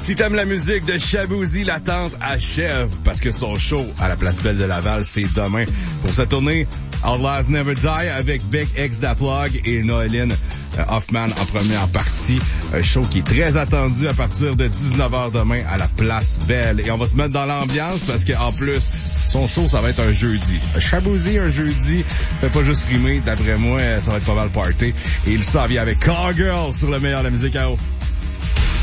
Si t'aimes la musique de Shaboozey, l'attente achève parce que son show à la Place Belle de Laval, c'est demain. Pour cette tournée, Outlaws Never Die avec Beck X Daplog et Noéline Hoffman en première partie. Un show qui est très attendu à partir de 19h demain à la Place Belle. Et on va se mettre dans l'ambiance parce qu'en plus, son show, ça va être un jeudi. Shaboozey, un jeudi, fait pas juste rimer. D'après moi, ça va être pas mal party. Et il s'en vient avec Call Girl sur le meilleur de la musique à eau.